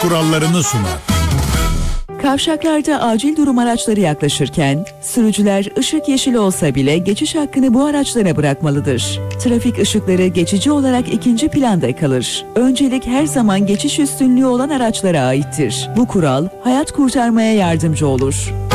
kurallarını sunar. Kavşaklarda acil durum araçları yaklaşırken sürücüler ışık yeşil olsa bile geçiş hakkını bu araçlara bırakmalıdır. Trafik ışıkları geçici olarak ikinci planda kalır. Öncelik her zaman geçiş üstünlüğü olan araçlara aittir. Bu kural hayat kurtarmaya yardımcı olur.